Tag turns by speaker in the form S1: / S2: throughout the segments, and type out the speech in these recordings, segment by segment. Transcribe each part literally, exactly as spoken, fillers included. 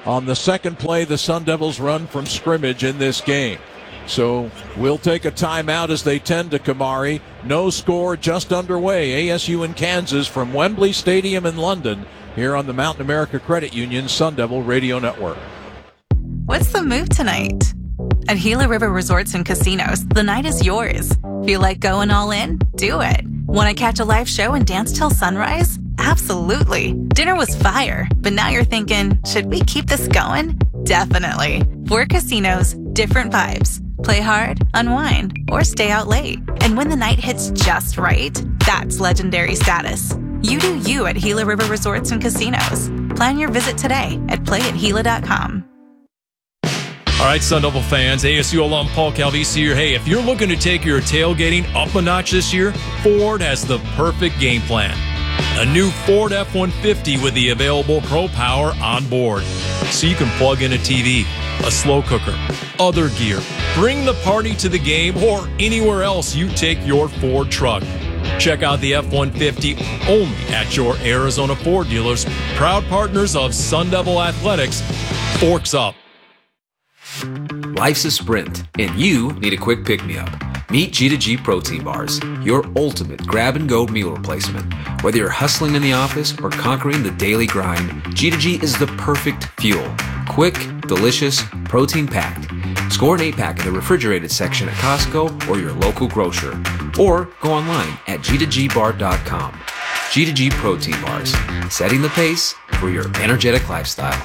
S1: on the second play the Sun Devils run from scrimmage in this game. So we'll take a timeout as they tend to Kamari. No score, just underway. A S U and Kansas from Wembley Stadium in London here on the Mountain America Credit Union Sun Devil Radio Network.
S2: What's the move tonight? At Gila River Resorts and Casinos, the night is yours. Feel like going all in? Do it. Want to catch a live show and dance till sunrise? Absolutely. Dinner was fire, but now you're thinking, should we keep this going? Definitely. Four casinos, different vibes. Play hard, unwind, or stay out late. And when the night hits just right, that's legendary status. You do you at Gila River Resorts and Casinos. Plan your visit today at play at gila dot com.
S3: All right, Sun Devil fans, A S U alum Paul Calvisi here. Hey, if you're looking to take your tailgating up a notch this year, Ford has the perfect game plan. A new Ford F one fifty with the available Pro Power on board. So you can plug in a T V, a slow cooker, other gear. Bring the party to the game or anywhere else you take your Ford truck. Check out the F one fifty only at your Arizona Ford dealers. Proud partners of Sun Devil Athletics. Forks up.
S4: Life's a sprint, and you need a quick pick-me-up. Meet G two G Protein Bars, your ultimate grab-and-go meal replacement. Whether you're hustling in the office or conquering the daily grind, G two G is the perfect fuel. Quick, delicious, protein-packed. Score an eight-pack in the refrigerated section at Costco or your local grocer. Or go online at G two G bar dot com. G two G Protein Bars, setting the pace for your energetic lifestyle.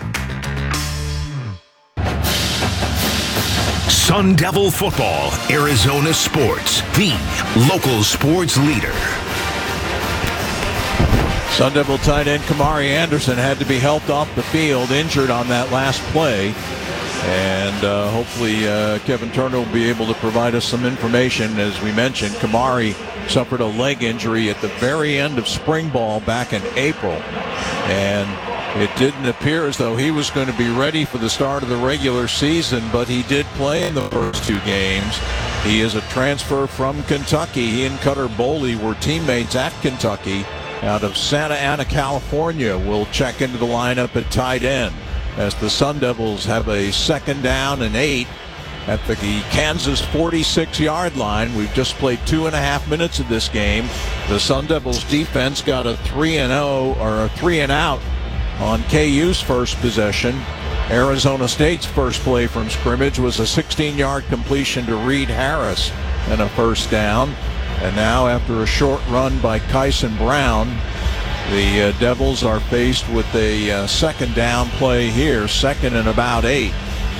S5: Sun Devil Football, Arizona Sports, the local sports leader.
S1: Sun Devil tight end Kamari Anderson had to be helped off the field, injured on that last play. And uh, hopefully uh, Kevin Turner will be able to provide us some information. As we mentioned, Kamari suffered a leg injury at the very end of spring ball back in April. And it didn't appear as though he was going to be ready for the start of the regular season, but he did play in the first two games. He is a transfer from Kentucky. He and Cutter Boley were teammates at Kentucky out of Santa Ana, California. Will check into the lineup at tight end as the Sun Devils have a second down and eight at the Kansas forty-six yard line. We've just played two and a half minutes of this game. The Sun Devils defense got a three and oh or a three and out on K U's first possession. Arizona State's first play from scrimmage was a sixteen yard completion to Reed Harris and a first down. And now after a short run by Kyson Brown, the uh, Devils are faced with a uh, second down play here, second and about eight.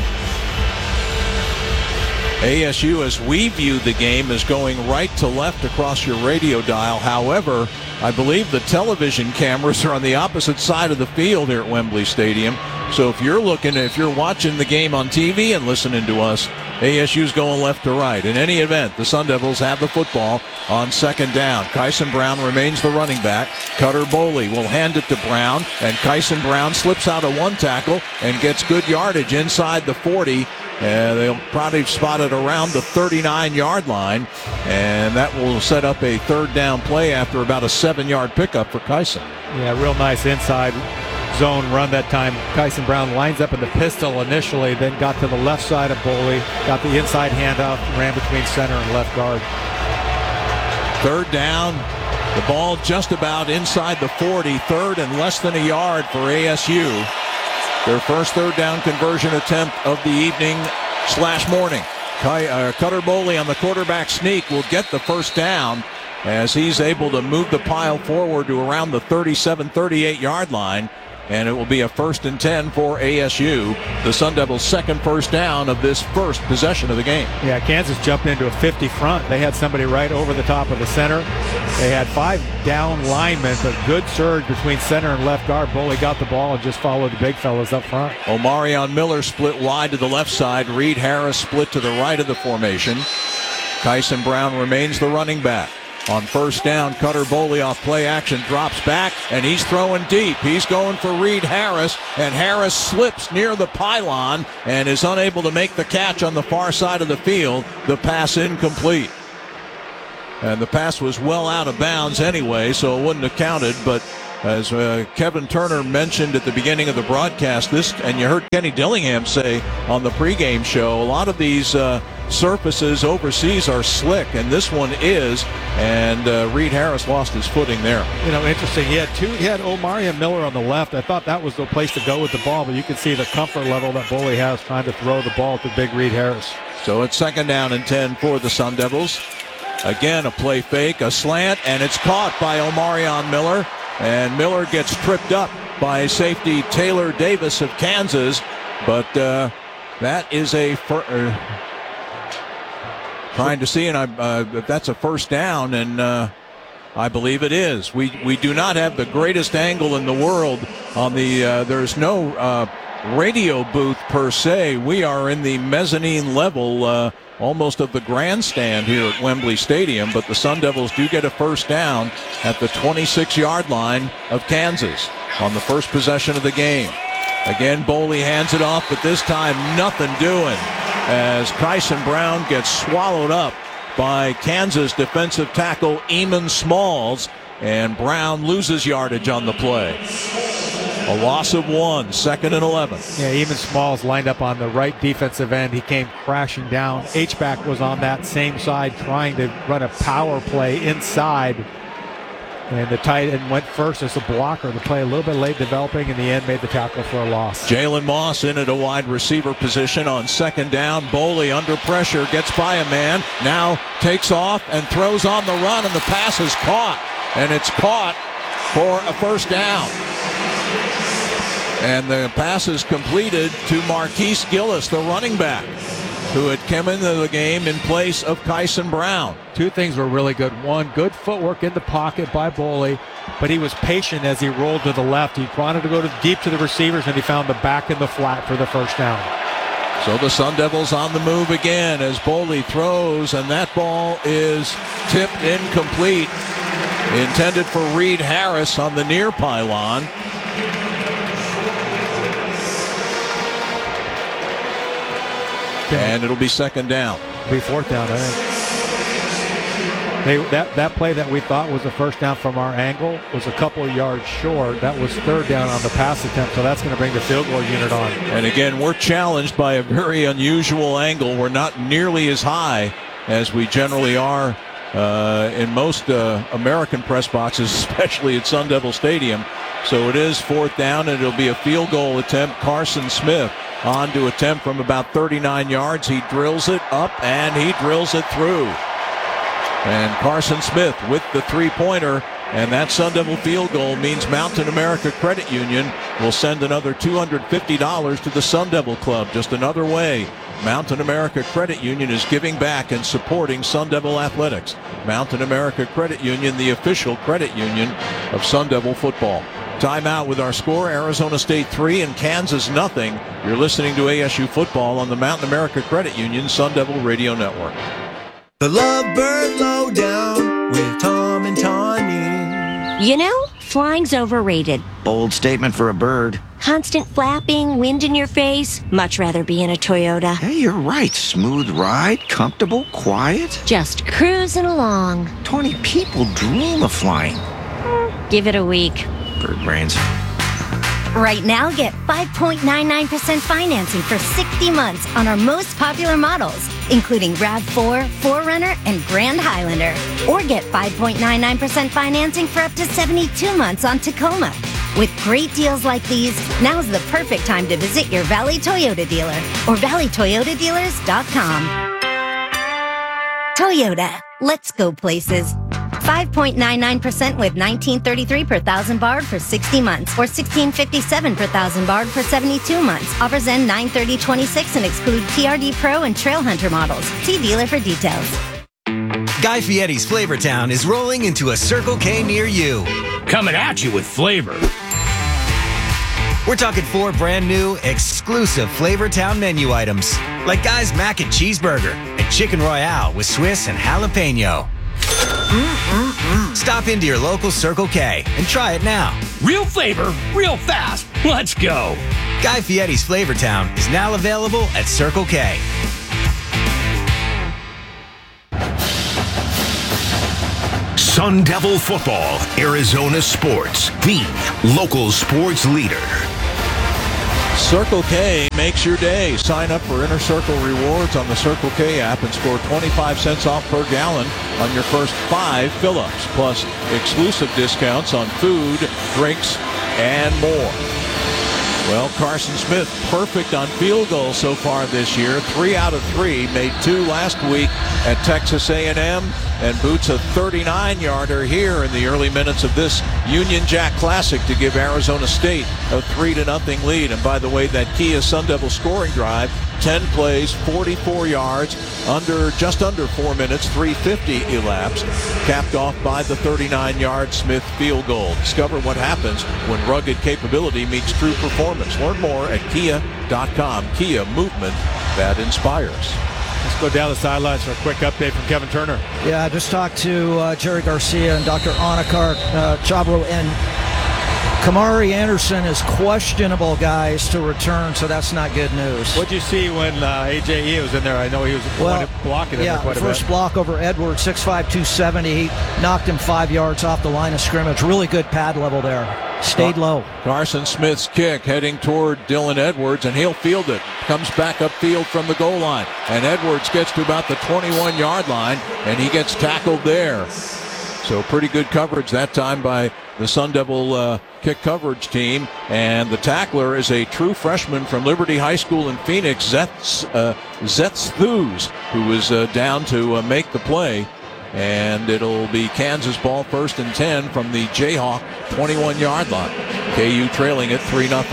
S1: A S U, as we view the game, is going right to left across your radio dial. However, I believe the television cameras are on the opposite side of the field here at Wembley Stadium. So if you're looking, if you're watching the game on T V and listening to us, A S U's going left to right. In any event, the Sun Devils have the football on second down. Kyson Brown remains the running back. Cutter Boley will hand it to Brown, and Kyson Brown slips out of one tackle and gets good yardage inside the forty. Uh, they'll probably spot it around the thirty-nine yard line, and that will set up a third down play after about a seven yard pickup for Kyson.
S6: Yeah, real nice inside zone run that time. Kyson Brown lines up in the pistol initially, then got to the left side of Boley, got the inside handoff, ran between center and left guard.
S1: Third down, the ball just about inside the forty, third and less than a yard for A S U. Their first third down conversion attempt of the evening slash morning. Uh, Cutter Boley on the quarterback sneak will get the first down as he's able to move the pile forward to around the thirty-seven, thirty-eight yard line. And it will be a first and ten for A S U. The Sun Devils' second first down of this first possession of the game.
S6: Yeah, Kansas jumped into a fifty front. They had somebody right over the top of the center. They had five down linemen, but good surge between center and left guard. Boley got the ball and just followed the big fellas up front.
S1: Omarion Miller split wide to the left side. Reed Harris split to the right of the formation. Kyson Brown remains the running back. On first down, Cutter Boley off play action drops back, and he's throwing deep. He's going for Reed Harris, and Harris slips near the pylon and is unable to make the catch on the far side of the field. The pass incomplete. And the pass was well out of bounds anyway, so it wouldn't have counted, but As uh, Kevin Turner mentioned at the beginning of the broadcast, this, and you heard Kenny Dillingham say on the pregame show, a lot of these uh, surfaces overseas are slick, and this one is. And uh, Reed Harris lost his footing there.
S6: You know, interesting. He had two. He had Omarion Miller on the left. I thought that was the place to go with the ball, but you can see the comfort level that Boley has trying to throw the ball to Big Reed Harris.
S1: So it's second down and ten for the Sun Devils. Again, a play fake, a slant, and it's caught by Omarion Miller. And Miller gets tripped up by safety Taylor Davis of Kansas. But uh, that is a fir- uh, trying to see, and I, uh, if that's a first down, and uh, I believe it is. We we do not have the greatest angle in the world on the. Uh, there's no uh, radio booth per se. We are in the mezzanine level, uh, almost of the grandstand here at Wembley Stadium. But the Sun Devils do get a first down at the twenty-six-yard line of Kansas on the first possession of the game. Again, Boley hands it off, but this time nothing doing as Kyson Brown gets swallowed up by Kansas defensive tackle Eamon Smalls, and Brown loses yardage on the play. A loss of one, second and eleven.
S6: Yeah, Eamon Smalls lined up on the right defensive end. He came crashing down. H-back was on that same side trying to run a power play inside. And the tight end went first as a blocker. The play a little bit late developing. In the end, made the tackle for a loss.
S1: Jalen Moss in at a wide receiver position on second down. Boley under pressure, gets by a man, now takes off and throws on the run, and the pass is caught. And it's caught for a first down. And the pass is completed to Marquise Gillis, the running back, who had come into the game in place of Kyson Brown.
S6: Two things were really good. One, good footwork in the pocket by Boley, but he was patient as he rolled to the left. He wanted to go to deep to the receivers, and he found the back in the flat for the first down.
S1: So the Sun Devils on the move again as Boley throws, and that ball is tipped incomplete. Intended for Reed Harris on the near pylon. And it'll be second down.
S6: It'll be fourth down, I think. They, that, that play that we thought was a first down from our angle was a couple of yards short. That was third down on the pass attempt, so that's going to bring the field goal unit on.
S1: And again, we're challenged by a very unusual angle. We're not nearly as high as we generally are uh, in most uh, American press boxes, especially at Sun Devil Stadium. So it is fourth down, and it'll be a field goal attempt. Carson Smith on to attempt from about thirty-nine yards. He drills it up, and he drills it through. And Carson Smith with the three-pointer, and that Sun Devil field goal means Mountain America Credit Union will send another two hundred fifty dollars to the Sun Devil Club. Just another way Mountain America Credit Union is giving back and supporting Sun Devil athletics. Mountain America Credit Union, the official credit union of Sun Devil football. Timeout with our score, Arizona State three and Kansas nothing. You're listening to A S U football on the Mountain America Credit Union Sun Devil Radio Network.
S7: The Lovebird Lowdown with Tom and Tawny.
S8: You know, flying's overrated.
S9: Bold statement for a bird.
S8: Constant flapping, wind in your face. Much rather be in a Toyota.
S9: Hey, you're right. Smooth ride, comfortable, quiet.
S8: Just cruising along.
S9: Twenty people dream of flying.
S8: Give it a week.
S9: Bird brains.
S10: Right now, get five point nine nine percent financing for sixty months on our most popular models, including RAV four, four runner, and Grand Highlander. Or get five point nine nine percent financing for up to seventy-two months on Tacoma. With great deals like these, now's the perfect time to visit your Valley Toyota dealer or valley toyota dealers dot com. Toyota, let's go places. five point nine nine percent with nineteen thirty-three per thousand barred for sixty months or sixteen fifty-seven per thousand barred for seventy-two months. Offers end nine thirty twenty-six and exclude T R D Pro and Trail Hunter models. See dealer for details.
S7: Guy Fieri's Flavortown is rolling into a Circle K near you.
S11: Coming at you with flavor.
S7: We're talking four brand new, exclusive Flavortown menu items, like Guy's Mac and Cheeseburger and Chicken Royale with Swiss and Jalapeno. Mm-mm-mm. Stop into your local Circle K and try it now.
S11: Real flavor, real fast. Let's go.
S7: Guy Fieri's Flavortown is now available at Circle K.
S5: Sun Devil Football, Arizona Sports, the local sports leader.
S1: Circle K makes your day. Sign up for Inner Circle Rewards on the Circle K app and score twenty-five cents off per gallon on your first five fill-ups, plus exclusive discounts on food, drinks, and more. Well, Carson Smith, perfect on field goals so far this year. Three out of three, made two last week at Texas A and M, and boots a thirty-nine-yarder here in the early minutes of this Union Jack Classic to give Arizona State a three to nothing lead. And by the way, that Kia Sun Devil scoring drive, ten plays, forty-four yards, under just under four minutes, three fifty elapsed, capped off by the thirty-nine-yard Smith field goal. Discover what happens when rugged capability meets true performance. Learn more at kia dot com. Kia, movement that inspires.
S6: Let's go down the sidelines for a quick update from Kevin Turner.
S12: Yeah, I just talked to uh, Jerry Garcia and Doctor Anakar uh, Chabro, and Kamari Anderson is questionable, guys, to return, so that's not good news.
S6: What did you see when uh, A J E was in there? I know he was
S12: well,
S6: blocking him
S12: yeah,
S6: quite a
S12: first
S6: bit.
S12: block over Edwards, six five, two seventy. He knocked him five yards off the line of scrimmage. Really good pad level there. Stayed low.
S1: Carson Smith's kick heading toward Dylan Edwards, and he'll field it. Comes back upfield from the goal line, and Edwards gets to about the twenty-one-yard line, and he gets tackled there. So pretty good coverage that time by the Sun Devil uh, kick coverage team. And the tackler is a true freshman from Liberty High School in Phoenix, Zetz, uh, Zetz Thus, who was uh, down to uh, make the play. And it'll be Kansas ball first and ten from the Jayhawk twenty-one-yard line. K U trailing it three nothing.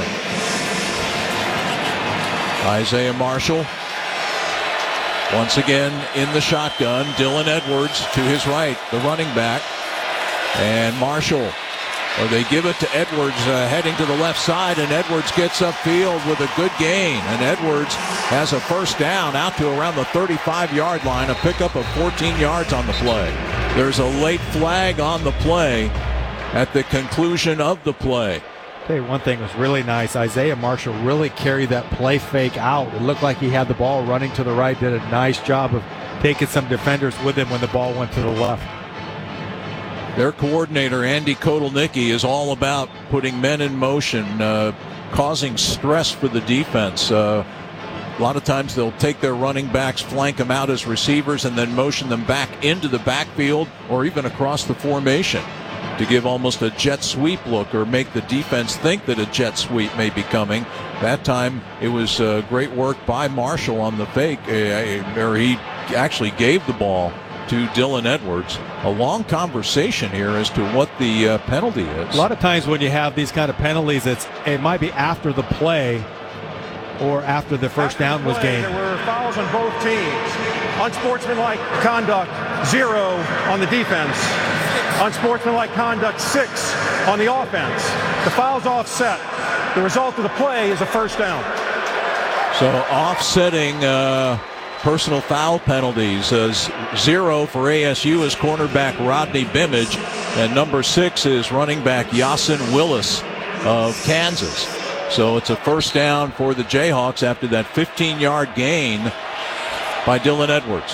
S1: Isaiah Marshall once again in the shotgun. Dylan Edwards to his right, the running back. And Marshall, or they give it to Edwards uh, heading to the left side, and Edwards gets upfield with a good gain. And Edwards has a first down out to around the thirty-five-yard line, a pickup of fourteen yards on the play. There's a late flag on the play at the conclusion of the play.
S6: Okay, one thing was really nice. Isaiah Marshall really carried that play fake out. It looked like he had the ball running to the right, did a nice job of taking some defenders with him when the ball went to the left.
S1: Their coordinator, Andy Kotelnicki, is all about putting men in motion, uh, causing stress for the defense. Uh, a lot of times they'll take their running backs, flank them out as receivers, and then motion them back into the backfield or even across the formation to give almost a jet sweep look or make the defense think that a jet sweep may be coming. That time it was uh, great work by Marshall on the fake, uh, or he actually gave the ball to Dylan Edwards. A long conversation here as to what the uh, penalty is.
S6: A lot of times when you have these kind of penalties, it's it might be after the play or after the first
S13: after
S6: down
S13: the
S6: was
S13: play,
S6: gained.
S13: There were fouls on both teams. Unsportsmanlike conduct, zero on the defense. Unsportsmanlike conduct, six on the offense. The foul's offset. The result of the play is a first down.
S1: So offsetting uh, personal foul penalties. Uh, zero for A S U is cornerback Rodney Bimage, and number six is running back Yasin Willis of Kansas. So it's a first down for the Jayhawks after that fifteen-yard gain by Dylan Edwards.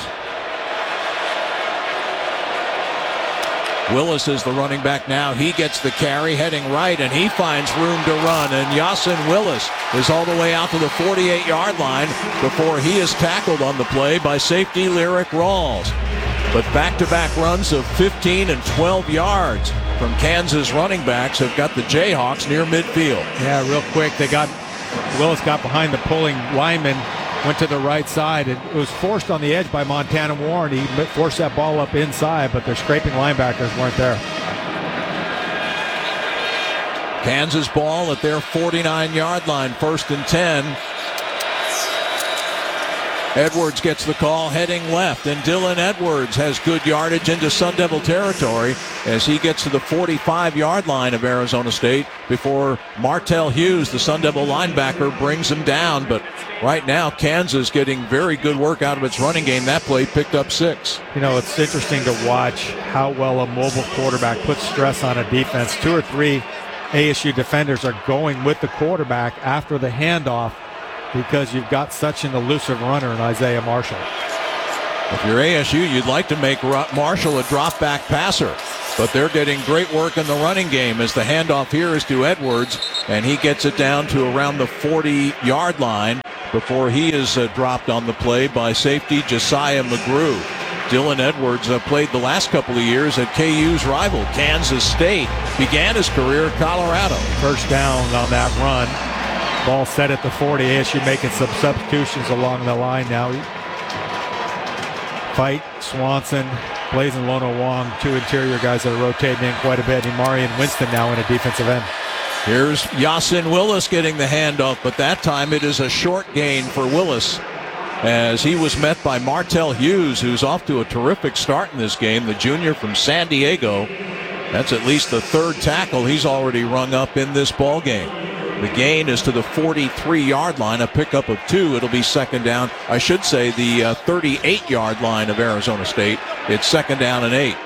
S1: Willis is the running back now. He gets the carry heading right, and he finds room to run. And Yasin Willis is all the way out to the forty-eight-yard line before he is tackled on the play by safety Lyric Rawls. But back-to-back runs of fifteen and twelve yards from Kansas running backs have got the Jayhawks near midfield.
S6: Yeah, real quick, they got Willis got behind the pulling lineman, went to the right side, and it was forced on the edge by Montana Warren. He forced that ball up inside, but their scraping linebackers weren't there.
S1: Kansas ball at their forty-nine-yard line, first and ten. Edwards gets the call heading left, and Dylan Edwards has good yardage into Sun Devil territory as he gets to the forty-five-yard line of Arizona State before Martell Hughes, the Sun Devil linebacker, brings him down. But right now, Kansas getting very good work out of its running game. That play picked up six.
S6: You know, it's interesting to watch how well a mobile quarterback puts stress on a defense. Two or three A S U defenders are going with the quarterback after the handoff because you've got such an elusive runner in Isaiah Marshall.
S1: If you're A S U, you'd like to make Marshall a drop-back passer. But they're getting great work in the running game as the handoff here is to Edwards, and he gets it down to around the forty-yard line before he is uh, dropped on the play by safety Josiah McGrew. Dylan Edwards uh, played the last couple of years at K U's rival, Kansas State. Began his career at Colorado.
S6: First down on that run. Ball set at the forty. A S U making some substitutions along the line now. Fight, Swanson, Blazin Lono Wong, two interior guys that are rotating in quite a bit. Imari and Winston now in a defensive end.
S1: Here's Yasin Willis getting the handoff, but that time it is a short gain for Willis as he was met by Martell Hughes, who's off to a terrific start in this game, the junior from San Diego. That's at least the third tackle he's already rung up in this ball game. The gain is to the forty-three-yard line, a pickup of two. It'll be second down. I should say the uh, thirty-eight-yard line of Arizona State. It's second down and eight.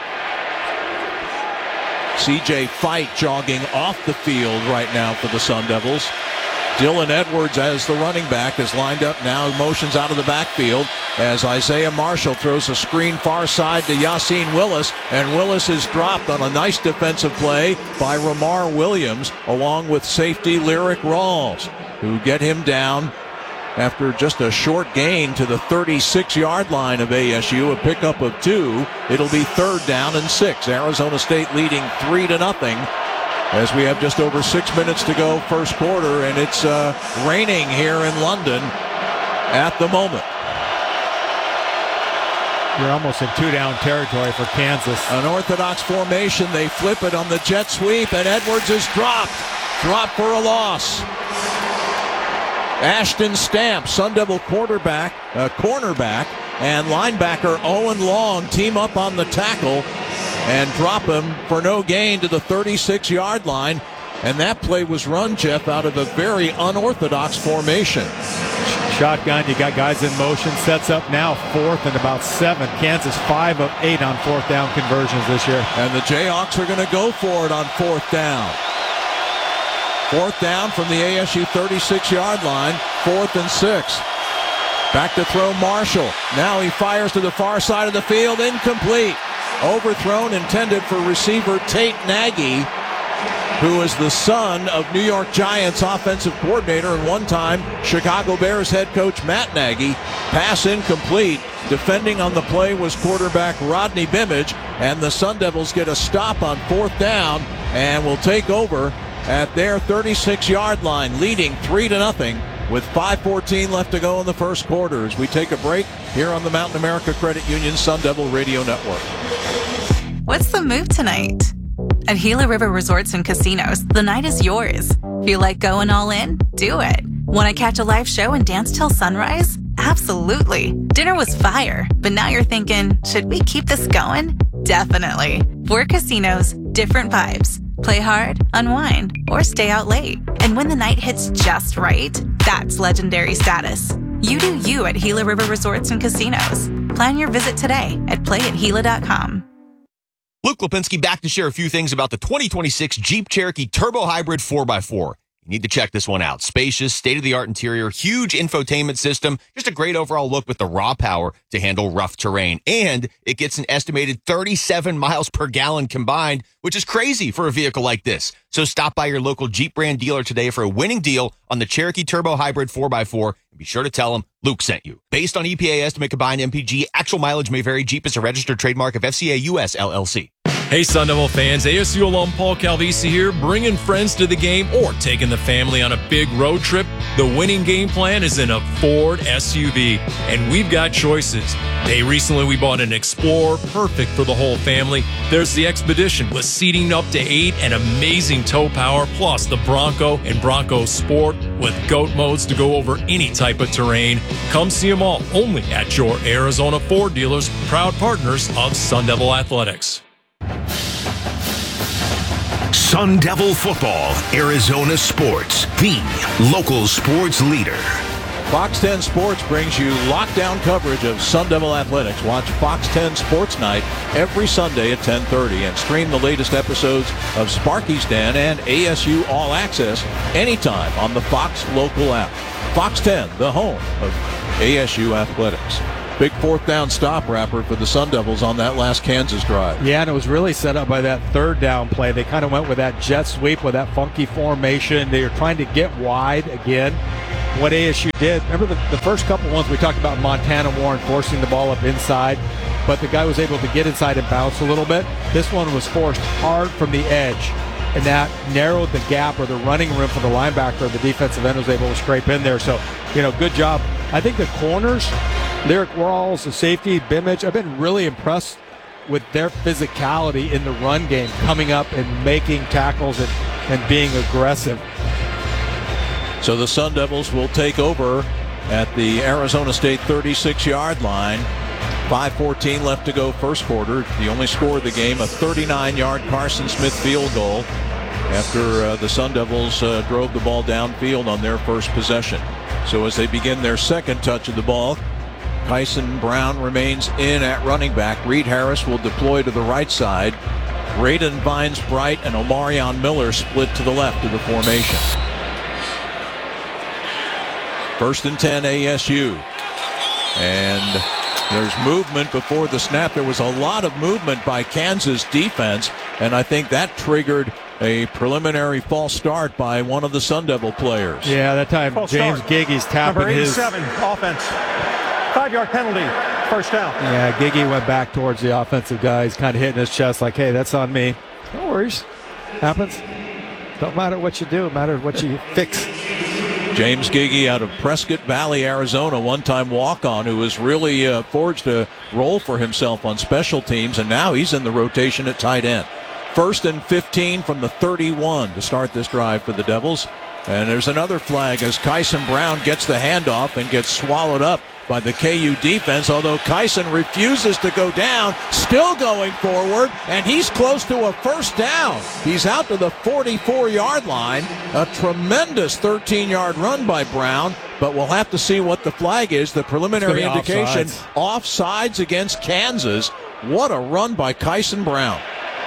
S1: C J Fight jogging off the field right now for the Sun Devils. Dylan Edwards as the running back is lined up now, motions out of the backfield as Isaiah Marshall throws a screen far side to Yasin Willis, and Willis is dropped on a nice defensive play by Ramar Williams along with safety Lyric Rawls, who get him down after just a short gain to the thirty-six-yard line of A S U, a pickup of two. It'll be third down and six. Arizona State leading three to nothing. As we have just over six minutes to go first quarter, and it's uh, raining here in London at the moment.
S6: You're almost in two-down territory for Kansas.
S1: An orthodox formation. They flip it on the jet sweep, and Edwards is dropped. Dropped for a loss. Ashton Stamp, Sun Devil quarterback, uh, cornerback, and linebacker Owen Long team up on the tackle and drop him for no gain to the thirty-six-yard line. And that play was run, Jeff, out of a very unorthodox formation.
S6: Shotgun, you got guys in motion, sets up now fourth and about seven. Kansas five of eight on fourth down conversions this year.
S1: And the Jayhawks are going to go for it on fourth down. Fourth down from the A S U thirty-six-yard line, fourth and six. Back to throw Marshall. Now he fires to the far side of the field, incomplete. Overthrown, intended for receiver Tate Nagy, who is the son of New York Giants offensive coordinator and one-time Chicago Bears head coach Matt Nagy. Pass incomplete. Defending on the play was quarterback Rodney Bimage, and the Sun Devils get a stop on fourth down and will take over at their thirty-six-yard line, leading three to nothing with five fourteen left to go in the first quarter as we take a break here on the Mountain America Credit Union Sun Devil Radio Network.
S2: What's the move tonight? At Gila River Resorts and Casinos, the night is yours. Feel like going all in? Do it. Want to catch a live show and dance till sunrise? Absolutely. Dinner was fire, but now you're thinking, should we keep this going? Definitely. Four casinos, different vibes. Play hard, unwind, or stay out late. And when the night hits just right, that's legendary status. You do you at Gila River Resorts and Casinos. Plan your visit today at play at gila dot com.
S14: Luke Lipinski back to share a few things about the twenty twenty-six Jeep Cherokee Turbo Hybrid four by four. You need to check this one out. Spacious, state-of-the-art interior, huge infotainment system, just a great overall look with the raw power to handle rough terrain. And it gets an estimated thirty-seven miles per gallon combined, which is crazy for a vehicle like this. So stop by your local Jeep brand dealer today for a winning deal on the Cherokee Turbo Hybrid four by four. And be sure to tell them Luke sent you. Based on E P A estimate combined M P G, actual mileage may vary. Jeep is a registered trademark of F C A U S L L C.
S3: Hey, Sun Devil fans, A S U alum Paul Calvisi here, bringing friends to the game or taking the family on a big road trip. The winning game plan is in a Ford S U V, and we've got choices. Hey, recently we bought an Explorer, perfect for the whole family. There's the Expedition with seating up to eight and amazing tow power, plus the Bronco and Bronco Sport with GOAT modes to go over any type of terrain. Come see them all only at your Arizona Ford dealers, proud partners of Sun Devil Athletics.
S5: Sun Devil Football, Arizona Sports, the local sports leader.
S1: Fox ten Sports brings you lockdown coverage of Sun Devil Athletics. Watch Fox ten Sports Night every Sunday at ten thirty and stream the latest episodes of Sparky's Den and A S U All Access anytime on the Fox local app. Fox ten, the home of A S U Athletics. big fourth down stop wrapper for the Sun Devils on that last Kansas drive.
S6: Yeah, and it was really set up by that third down play. They kind of went with that jet sweep with that funky formation. They were trying to get wide again. What A S U did, remember the, the first couple ones we talked about Montana Warren forcing the ball up inside, but the guy was able to get inside and bounce a little bit. This one was forced hard from the edge, and that narrowed the gap or the running room for the linebacker. The defensive end was able to scrape in there. So, you know, good job. I think the corners, Lyric Rawls, the safety, Bimage, I've been really impressed with their physicality in the run game, coming up and making tackles and, and being aggressive.
S1: So the Sun Devils will take over at the Arizona State thirty-six-yard line. five fourteen left to go first quarter. The only score of the game, a thirty-nine-yard Carson Smith field goal after uh, the Sun Devils uh, drove the ball downfield on their first possession. So as they begin their second touch of the ball, Kyson Brown remains in at running back. Reed Harris will deploy to the right side. Braden Vines Bright and Omarion Miller split to the left of the formation. First and ten, A S U. And there's movement before the snap. There was a lot of movement by Kansas defense, and I think that triggered a preliminary false start by one of the Sun Devil players.
S6: Yeah, that time
S13: False
S6: James
S13: start.
S6: Giggy's tapping
S13: Number
S6: his...
S13: eighty-seven, offense. Five-yard penalty, first down.
S6: Yeah, Giggy went back towards the offensive guy. He's kind of hitting his chest like, hey, that's on me. No worries. Happens. Don't matter what you do. It matters what you fix.
S1: James Giggy out of Prescott Valley, Arizona, one-time walk-on who has really uh, forged a role for himself on special teams, and now he's in the rotation at tight end. First and fifteen from the thirty-one to start this drive for the Devils. And there's another flag as Kyson Brown gets the handoff and gets swallowed up by the K U defense, although Kyson refuses to go down, still going forward, and he's close to a first down. He's out to the forty-four-yard line. A tremendous thirteen-yard run by Brown, but we'll have to see what the flag is. The preliminary indication, offsides. offsides against Kansas. What a run by Kyson Brown.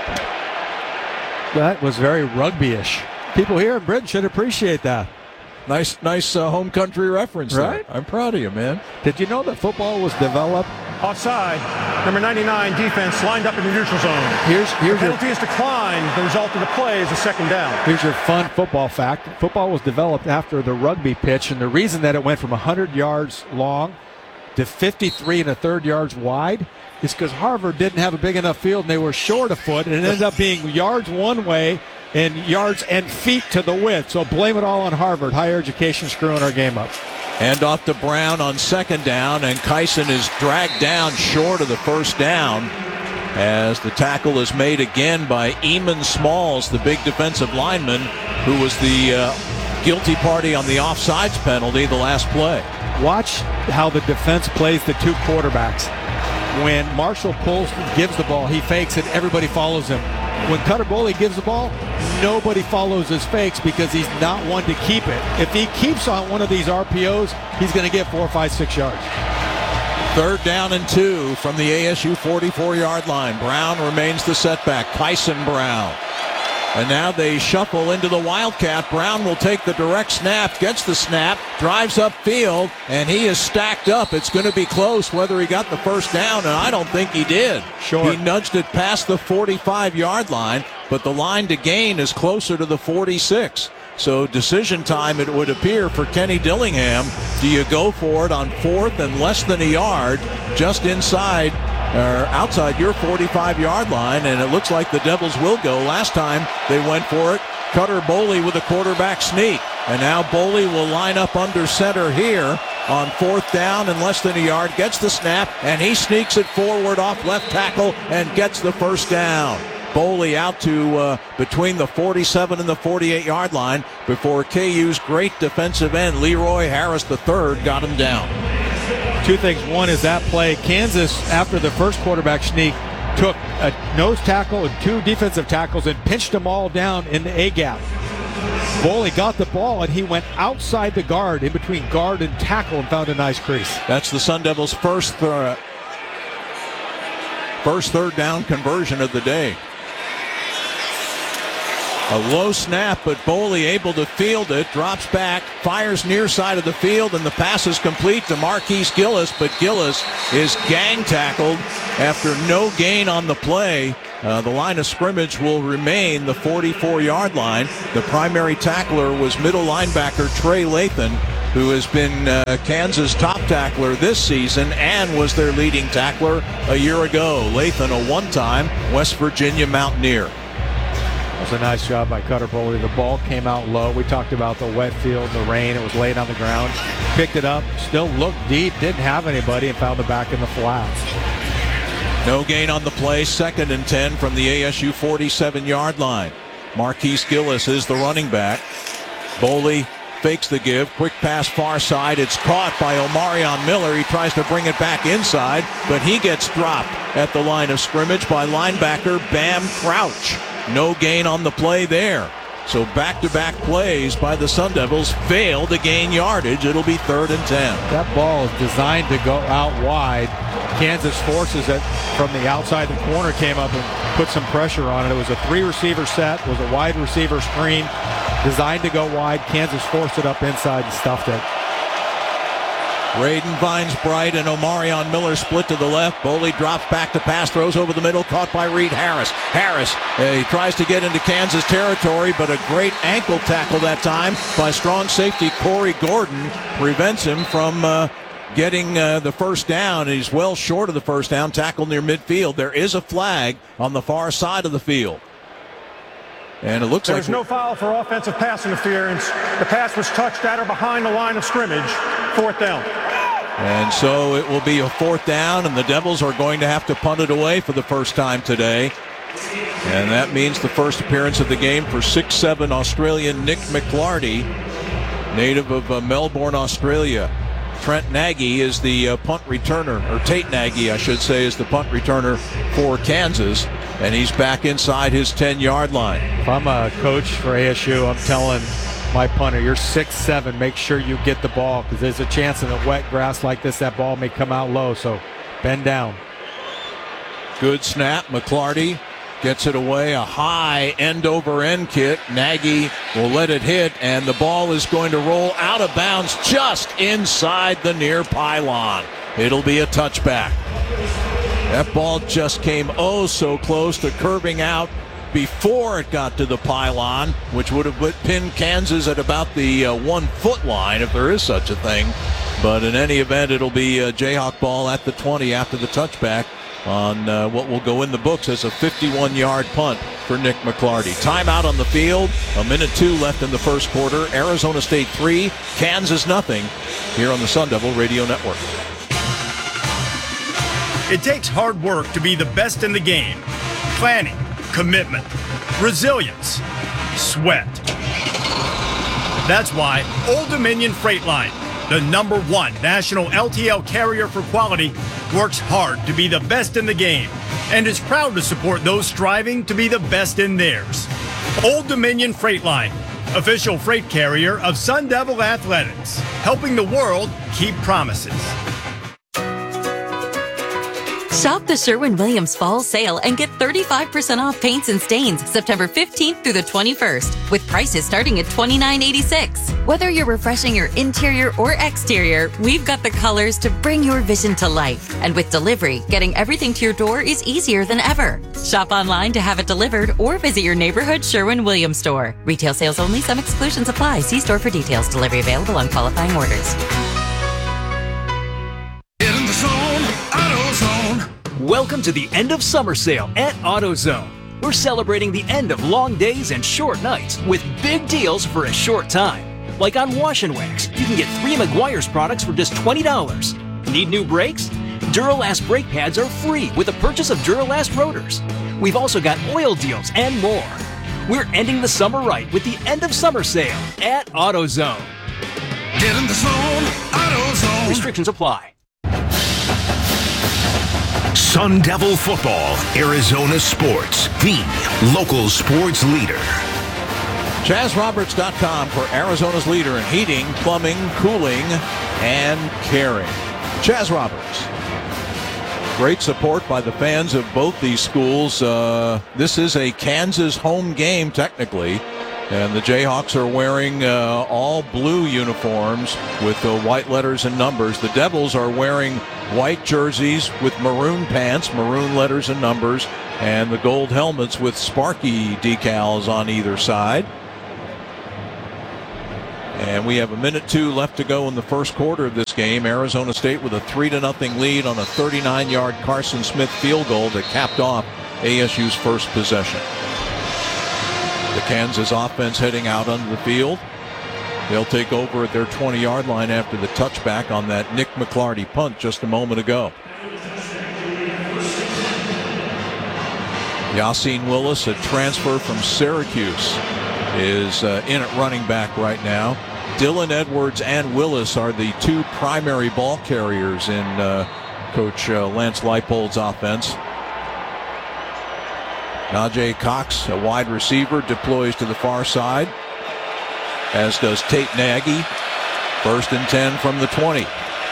S6: That was very rugby-ish. People here in Britain should appreciate that.
S1: Nice, nice uh, home country reference,
S6: right?
S1: There. I'm proud of you, man.
S6: Did you know that football was developed?
S13: Offside. Number ninety-nine, defense lined up in the neutral zone.
S6: Here's here's
S13: the
S6: your
S13: penalty is declined. The result of the play is a second down.
S6: Here's your fun football fact. Football was developed after the rugby pitch, and the reason that it went from one hundred yards long to fifty-three and a third yards wide is because Harvard didn't have a big enough field, and they were short a foot, and it ended up being yards one way and yards and feet to the width. So blame it all on Harvard. Higher education screwing our game up.
S1: Hand off to Brown on second down, and Kyson is dragged down short of the first down as the tackle is made again by Eamon Smalls, the big defensive lineman, who was the uh, guilty party on the offsides penalty the last play.
S6: Watch how the defense plays the two quarterbacks. When Marshall pulls, gives the ball, he fakes it, everybody follows him. When Cutter Boley gives the ball, nobody follows his fakes because he's not one to keep it. If he keeps on one of these R P Os, he's going to get four, five, six yards.
S1: Third down and two from the A S U forty-four-yard line. Brown remains the setback. Kyson Brown. And now they shuffle into the Wildcat. Brown will take the direct snap, gets the snap, drives upfield, and he is stacked up. It's going to be close whether he got the first down, and I don't think he did.
S6: Short.
S1: He nudged it past the forty-five-yard line, but the line to gain is closer to the forty-six. So decision time, it would appear, for Kenny Dillingham. Do you go for it on fourth and less than a yard just inside or outside your forty-five-yard line? And it looks like the Devils will go. Last time they went for it, Cutter Boley with a quarterback sneak. And now Boley will line up under center here on fourth down and less than a yard, gets the snap, and he sneaks it forward off left tackle and gets the first down. Boley out to uh, between the forty-seven and the forty-eight-yard line before K U's great defensive end, Leroy Harris the third, got him down.
S6: Two things. One is that play. Kansas, after the first quarterback sneak, took a nose tackle and two defensive tackles and pinched them all down in the A-gap. Boley got the ball, and he went outside the guard, in between guard and tackle, and found a nice crease.
S1: That's the Sun Devils' first, th- first third down conversion of the day. A low snap, but Boley able to field it, drops back, fires near side of the field, and the pass is complete to Marquise Gillis, but Gillis is gang tackled after no gain on the play. Uh, the line of scrimmage will remain the forty-four-yard line. The primary tackler was middle linebacker Trey Lathan, who has been uh, Kansas' top tackler this season and was their leading tackler a year ago. Lathan, a one-time West Virginia Mountaineer.
S6: That was a nice job by Cutter Boley. The ball came out low. We talked about the wet field, the rain. It was laid on the ground. Picked it up, still looked deep, didn't have anybody, and found the back in the flats.
S1: No gain on the play. Second and ten from the A S U forty-seven-yard line. Marquise Gillis is the running back. Boley fakes the give. Quick pass far side. It's caught by Omarion Miller. He tries to bring it back inside, but he gets dropped at the line of scrimmage by linebacker Bam Crouch. No gain on the play there. So back-to-back plays by the Sun Devils fail to gain yardage. It'll be third and ten.
S6: That ball is designed to go out wide. Kansas forces it from the outside. The corner came up and put some pressure on it. It was a three-receiver set. It was a wide receiver screen designed to go wide. Kansas forced it up inside and stuffed it.
S1: Braden Vines Bright and Omarion Miller split to the left. Boley drops back to pass, throws over the middle, caught by Reed Harris. Harris, uh, he tries to get into Kansas territory, but a great ankle tackle that time by strong safety Corey Gordon prevents him from uh, getting uh, the first down. He's well short of the first down, tackled near midfield. There is a flag on the far side of the field. And it looks
S13: There's
S1: like
S13: no foul for offensive pass interference. The pass was touched at or behind the line of scrimmage. Fourth down.
S1: And so it will be a fourth down, and the Devils are going to have to punt it away for the first time today. And that means the first appearance of the game for six seven Australian Nick McLarty, native of uh, Melbourne, Australia. Trent Nagy is the uh, punt returner, or Tate Nagy, I should say, is the punt returner for Kansas, and he's back inside his ten-yard line.
S6: If I'm a coach for A S U, I'm telling my punter, you're six seven, make sure you get the ball, because there's a chance in a wet grass like this that ball may come out low, so bend down.
S1: Good snap. McLarty gets it away. A high end-over-end kick. Nagy will let it hit, and the ball is going to roll out of bounds just inside the near pylon. It'll be a touchback. That ball just came oh so close to curving out before it got to the pylon, which would have put pinned Kansas at about the uh, one-foot line, if there is such a thing. But in any event, it'll be a Jayhawk ball at the twenty after the touchback on uh, what will go in the books as a fifty-one-yard punt for Nick McLarty. Timeout on the field. A minute two left in the first quarter. Arizona State three, Kansas nothing, here on the Sun Devil Radio Network.
S15: It takes hard work to be the best in the game. Planning, commitment, resilience, sweat. That's why Old Dominion Freight Line, the number one national L T L carrier for quality, works hard to be the best in the game and is proud to support those striving to be the best in theirs. Old Dominion Freight Line, official freight carrier of Sun Devil Athletics, helping the world keep promises.
S16: Shop the Sherwin-Williams Fall Sale and get thirty-five percent off paints and stains September fifteenth through the twenty-first, with prices starting at twenty-nine eighty-six. Whether you're refreshing your interior or exterior, we've got the colors to bring your vision to life. And with delivery, getting everything to your door is easier than ever. Shop online to have it delivered or visit your neighborhood Sherwin-Williams store. Retail sales only. Some exclusions apply. See store for details. Delivery available on qualifying orders.
S17: Welcome to the end of summer sale at AutoZone. We're celebrating the end of long days and short nights with big deals for a short time. Like on Wash and Wax, you can get three Meguiar's products for just twenty dollars. Need new brakes? Duralast brake pads are free with the purchase of Duralast rotors. We've also got oil deals and more. We're ending the summer right with the end of summer sale at AutoZone. Get in the zone, AutoZone. Restrictions apply.
S5: Sun Devil Football, Arizona Sports, the local sports leader.
S1: Chaz Roberts dot com for Arizona's leader in heating, plumbing, cooling, and caring. Chaz Roberts. Great support by the fans of both these schools. Uh, this is a Kansas home game, technically. And the Jayhawks are wearing uh, all blue uniforms with the white letters and numbers. The Devils are wearing white jerseys with maroon pants, maroon letters and numbers, and the gold helmets with Sparky decals on either side. And we have a minute two left to go in the first quarter of this game. Arizona State with a three to nothing lead on a thirty-nine yard Carson Smith field goal that capped off A S U's first possession. The Kansas offense heading out onto the field. They'll take over at their twenty yard line after the touchback on that Nick McClarty punt just a moment ago. Yassine Willis, a transfer from Syracuse, is uh, in at running back right now. Dylan Edwards and Willis are the two primary ball carriers in uh, Coach uh, Lance Leipold's offense. Najee Cox, a wide receiver, deploys to the far side, as does Tate Nagy. First and ten from the twenty.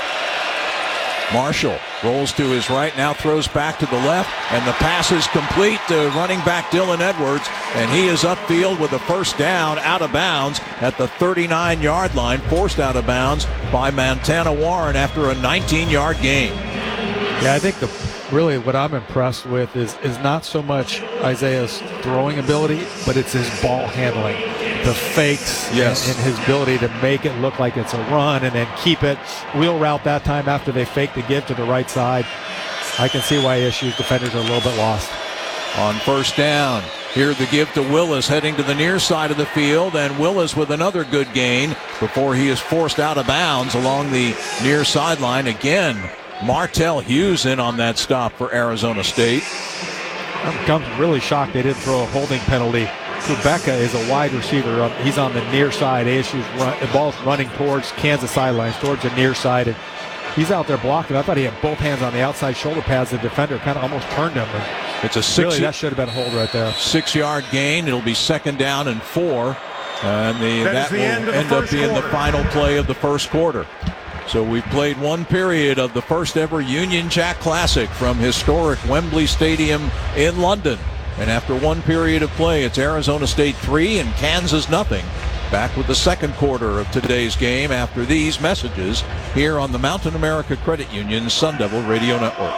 S1: Marshall rolls to his right, now throws back to the left, and the pass is complete to running back Dylan Edwards, and he is upfield with a first down, out of bounds at the thirty-nine yard line, forced out of bounds by Montana Warren after a nineteen yard gain.
S6: Yeah, I think the really what I'm impressed with is is not so much Isaiah's throwing ability, but it's his ball handling. The fakes
S1: yes.
S6: and, and his ability to make it look like it's a run and then keep it. Wheel route that time after they fake the give to the right side. I can see why A S U's defenders are a little bit lost.
S1: On first down, here the give to Willis heading to the near side of the field, and Willis with another good gain before he is forced out of bounds along the near sideline. Again, Martell Hughes in on that stop for Arizona State.
S6: I'm, I'm really shocked they didn't throw a holding penalty. Kubeka is a wide receiver. He's on the near side. A S U's run, the ball's running towards Kansas sidelines, towards the near side. And he's out there blocking. I thought he had both hands on the outside shoulder pads. The defender kind of almost turned him. And
S1: it's a six.
S6: Really, that should have been a hold right there.
S1: Six-yard gain. It'll be second down and four. And the, that, that will end, end up being quarter. the final play of the first quarter. So we've played one period of the first ever Union Jack Classic from historic Wembley Stadium in London. And after one period of play, it's Arizona State three and Kansas nothing. Back with the second quarter of today's game after these messages here on the Mountain America Credit Union Sun Devil Radio Network.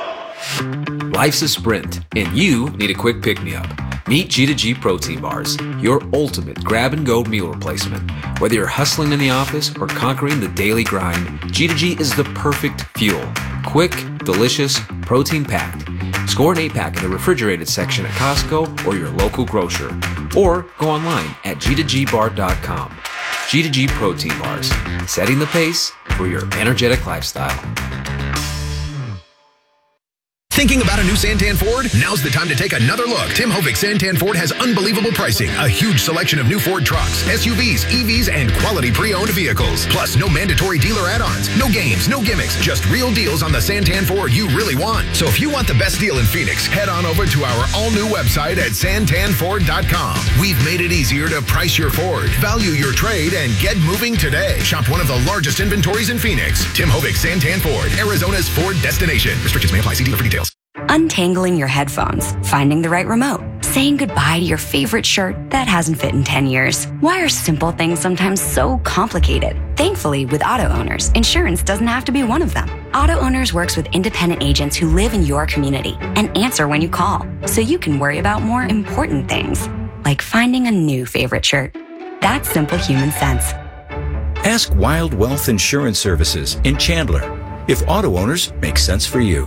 S4: Life's a sprint, and you need a quick pick-me-up. Meet G to G Protein Bars, your ultimate grab-and-go meal replacement. Whether you're hustling in the office or conquering the daily grind, G to G is the perfect fuel. Quick, delicious, protein-packed. Score an eight-pack in the refrigerated section at Costco or your local grocer. Or go online at G two G bar dot com. G two G Protein Bars, setting the pace for your energetic lifestyle.
S5: Thinking about a new Santan Ford? Now's the time to take another look. Tim Hovick Santan Ford has unbelievable pricing, a huge selection of new Ford trucks, S U Vs, E Vs, and quality pre-owned vehicles. Plus, no mandatory dealer add-ons, no games, no gimmicks, just real deals on the Santan Ford you really want. So if you want the best deal in Phoenix, head on over to our all-new website at santan ford dot com. We've made it easier to price your Ford, value your trade, and get moving today. Shop one of the largest inventories in Phoenix. Tim Hovick Santan Ford, Arizona's Ford destination. Restrictions may apply. See dealer for details.
S18: Untangling your headphones, finding the right remote, saying goodbye to your favorite shirt that hasn't fit in ten years. Why are simple things sometimes so complicated? Thankfully, with Auto Owners, insurance doesn't have to be one of them. Auto Owners works with independent agents who live in your community and answer when you call, so you can worry about more important things, like finding a new favorite shirt. That's simple human sense.
S19: Ask Wild Wealth Insurance Services in Chandler if Auto Owners make sense for you.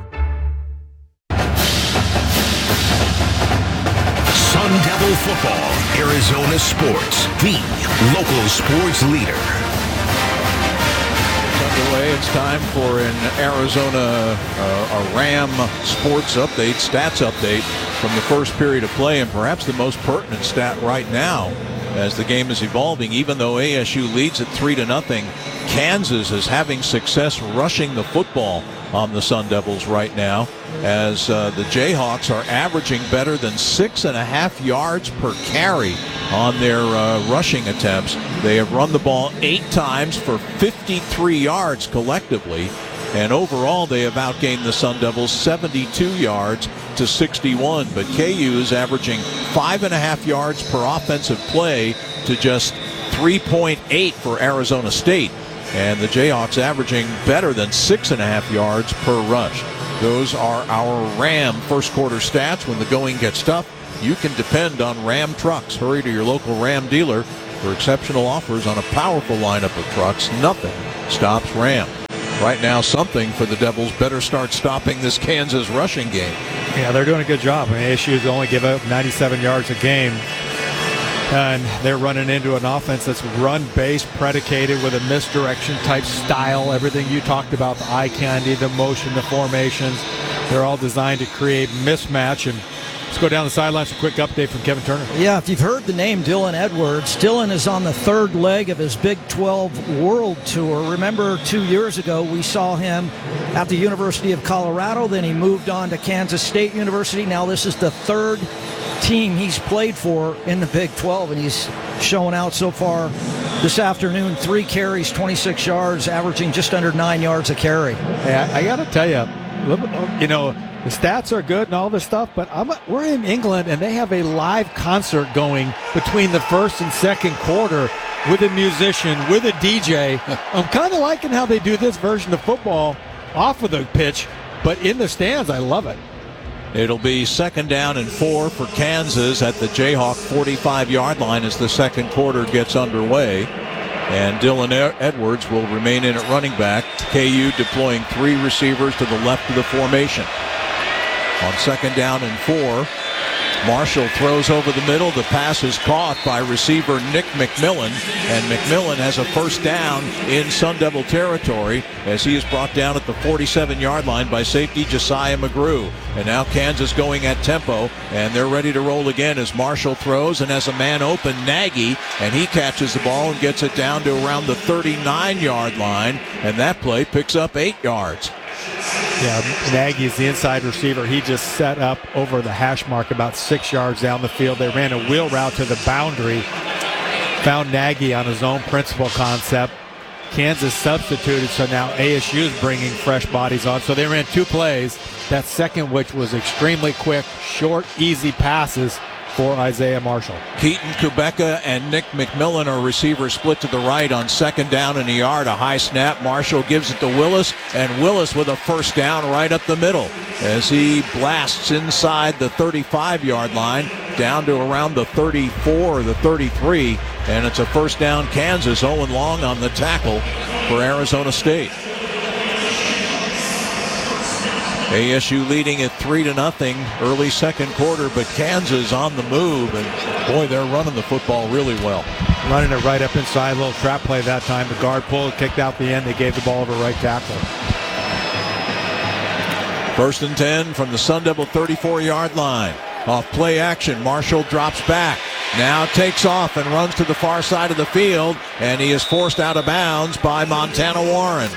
S5: Sun Devil Football, Arizona Sports, the local sports leader.
S1: Underway. It's time for an Arizona uh, a Ram sports update, stats update from the first period of play, and perhaps the most pertinent stat right now as the game is evolving. Even though A S U leads at three to nothing, Kansas is having success rushing the football on the Sun Devils right now, as uh, the Jayhawks are averaging better than six and a half yards per carry on their uh, rushing attempts. They have run the ball eight times for fifty-three yards collectively, And overall, they have outgained the Sun Devils seventy-two yards to sixty-one. But K U is averaging five and a half yards per offensive play to just three point eight for Arizona State. And the Jayhawks averaging better than six and a half yards per rush. Those are our Ram first quarter stats. When the going gets tough, you can depend on Ram trucks. Hurry to your local Ram dealer for exceptional offers on a powerful lineup of trucks. Nothing stops Ram. Right now, something for the Devils better start stopping this Kansas rushing game.
S6: Yeah, they're doing a good job. I mean, A S U's only give up ninety-seven yards a game. And they're running into an offense that's run-based, predicated with a misdirection-type style. Everything you talked about, the eye candy, the motion, the formations, they're all designed to create mismatch. And let's go down the sidelines. A quick update from Kevin Turner.
S12: Yeah, if you've heard the name Dylan Edwards, Dylan is on the third leg of his Big twelve World Tour. Remember, two years ago, we saw him at the University of Colorado. Then he moved on to Kansas State University. Now this is the third team he's played for in the Big twelve, and he's showing out so far this afternoon. Three carries, twenty-six yards, averaging just under nine yards a carry.
S6: Hey, I, I got to tell you, you know, the stats are good and all this stuff, but I'm, we're in England, and they have a live concert going between the first and second quarter with a musician, with a D J. I'm kind of liking how they do this version of football off of the pitch, but in the stands, I love it.
S1: It'll be second down and four for Kansas at the Jayhawk forty-five-yard line as the second quarter gets underway. And Dylan Edwards will remain in at running back. K U deploying three receivers to the left of the formation. On second down and four, Marshall throws over the middle. The pass is caught by receiver Nick McMillan, and McMillan has a first down in Sun Devil territory as he is brought down at the forty-seven-yard line by safety Josiah McGrew. And now Kansas going at tempo, and they're ready to roll again as Marshall throws and has a man open, Nagy, and he catches the ball and gets it down to around the thirty-nine-yard line, and that play picks up eight yards.
S6: Yeah, Nagy is the inside receiver. He just set up over the hash mark about six yards down the field. They ran a wheel route to the boundary, found Nagy on his own principal concept. Kansas substituted, so now A S U is bringing fresh bodies on. So they ran two plays. That second, which was extremely quick, short, easy passes for Isaiah Marshall.
S1: Keaton Kubeka and Nick McMillan are receivers split to the right on second down and a yard. A high snap. Marshall gives it to Willis, and Willis with a first down right up the middle as he blasts inside the thirty-five-yard line down to around the thirty-four or the thirty-three, and it's a first down Kansas. Owen Long on the tackle for Arizona State. A S U leading at three to nothing early second quarter, but Kansas on the move, and boy, they're running the football really well.
S6: Running it right up inside, a little trap play that time. The guard pulled, kicked out the end. They gave the ball over right tackle.
S1: First and ten from the Sun Devil thirty-four-yard line. Off play action, Marshall drops back. Now takes off and runs to the far side of the field, and he is forced out of bounds by Montana Warren.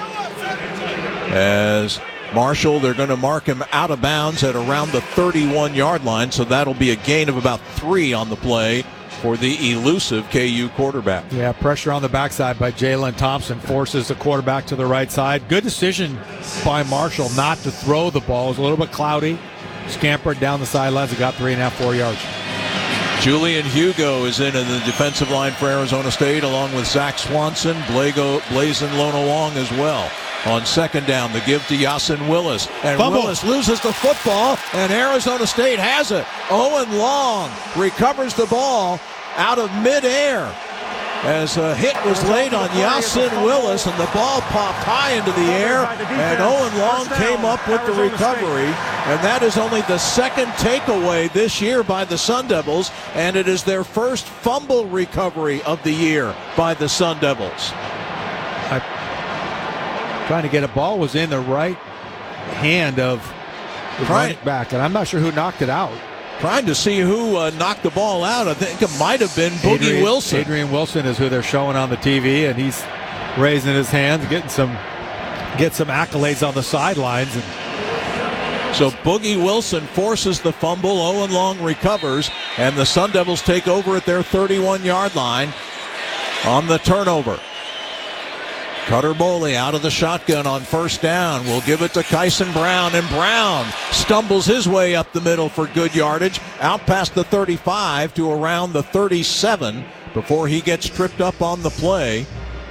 S1: As Marshall, they're going to mark him out of bounds at around the thirty-one-yard line, so that'll be a gain of about three on the play for the elusive K U quarterback.
S6: Yeah, pressure on the backside by Jalen Thompson forces the quarterback to the right side. Good decision by Marshall not to throw the ball. It was a little bit cloudy. Scampered down the sidelines and got three and a half, four yards.
S1: Julian Hugo is in in the defensive line for Arizona State, along with Zach Swanson, Blago, Blazin Lonalong as well. On second down, the give to Yasin Willis. And
S6: Fumble.
S1: Willis loses the football, and Arizona State has it. Owen Long recovers the ball out of midair as a hit was laid on Yasin Willis, and the ball popped high into the air, and Owen Long came up with the recovery. And that is only the second takeaway this year by the Sun Devils, and it is their first fumble recovery of the year by the Sun Devils.
S6: I, trying to get a ball was in the right hand of the running back, and I'm not sure who knocked it out.
S1: Trying to see who uh, knocked the ball out. I think it might have been Boogie
S6: Adrian,
S1: Wilson.
S6: Adrian Wilson is who they're showing on the T V, and he's raising his hands, getting some, get some accolades on the sidelines. And
S1: so Boogie Wilson forces the fumble. Owen Long recovers, and the Sun Devils take over at their thirty-one-yard line on the turnover. Cutter Boley out of the shotgun on first down. We'll give it to Kyson Brown, and Brown stumbles his way up the middle for good yardage, out past the thirty-five to around the thirty-seven before he gets tripped up on the play.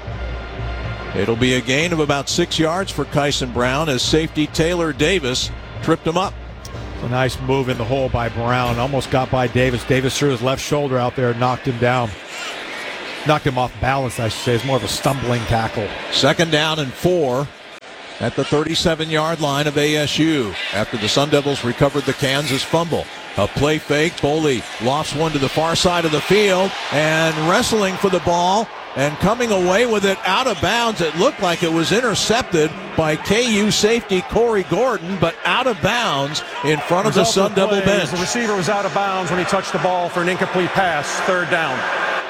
S1: It'll be a gain of about six yards for Kyson Brown as safety Taylor Davis tripped him up.
S6: A nice move in the hole by Brown. Almost got by Davis. Davis threw his left shoulder out there and knocked him down. Knocked him off balance, I should say. It's more of a stumbling tackle.
S1: Second down and four at the thirty-seven-yard line of A S U after the Sun Devils recovered the Kansas fumble. A play fake. Boley lofts one to the far side of the field and wrestling for the ball and coming away with it out of bounds. It looked like it was intercepted by K U safety Corey Gordon, but out of bounds in front of the Sun Devil bench.
S13: The receiver was out of bounds when he touched the ball for an incomplete pass, third down.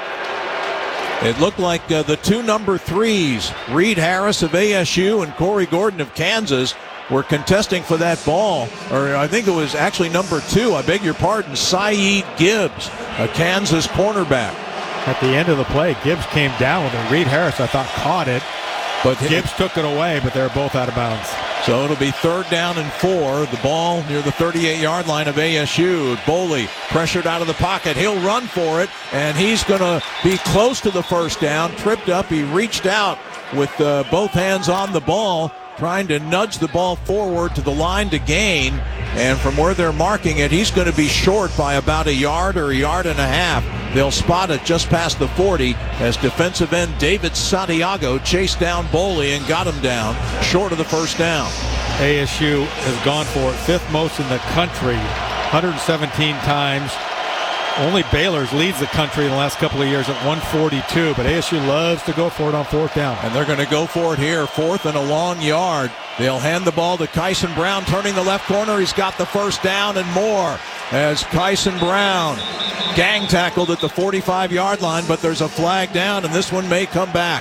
S1: It looked like uh, the two number threes, Reed Harris of A S U and Corey Gordon of Kansas, were contesting for that ball. Or I think it was actually number two, I beg your pardon, Saeed Gibbs, a Kansas cornerback.
S6: At the end of the play, Gibbs came down with it. Reed Harris, I thought, caught it. But Gibbs took it away, but they're both out of bounds.
S1: So it'll be third down and four. The ball near the thirty-eight-yard line of A S U. Boley pressured out of the pocket. He'll run for it, and he's going to be close to the first down. Tripped up. He reached out with uh, both hands on the ball, trying to nudge the ball forward to the line to gain. And from where they're marking it, he's going to be short by about a yard or a yard and a half. They'll spot it just past the forty as defensive end David Santiago chased down Boley and got him down short of the first down.
S6: A S U has gone for it, fifth most in the country, one hundred seventeen times. Only Baylor's leads the country in the last couple of years at one forty-two, but A S U loves to go for it on fourth down.
S1: And they're going to go for it here, fourth and a long yard. They'll hand the ball to Kyson Brown, turning the left corner. He's got the first down and more as Kyson Brown gang tackled at the forty-five-yard line, but there's a flag down, and this one may come back.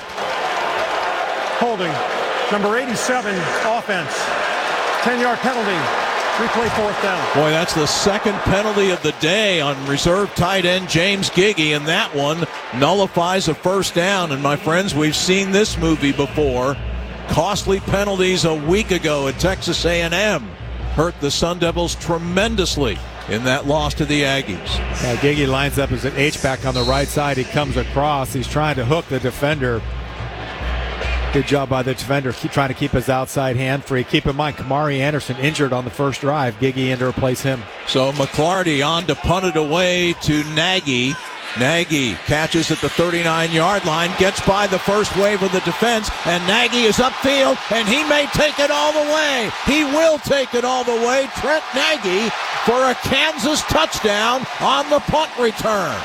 S13: Holding, number eighty-seven, offense, ten-yard penalty. Replay fourth down.
S1: Boy, that's the second penalty of the day on reserve tight end James Giggy, and that one nullifies a first down. And my friends, we've seen this movie before. Costly penalties a week ago at Texas A and M hurt the Sun Devils tremendously in that loss to the Aggies.
S6: Yeah, Giggy lines up as an H-back on the right side. He comes across. He's trying to hook the defender. Good job by the defender. Keep trying to keep his outside hand free. Keep in mind, Kamari Anderson injured on the first drive. Giggy in to replace him.
S1: So McClarty on to punt it away to Nagy. Nagy catches at the thirty-nine-yard line, gets by the first wave of the defense, and Nagy is upfield, and he may take it all the way. He will take it all the way. Trent Nagy for a Kansas touchdown on the punt return.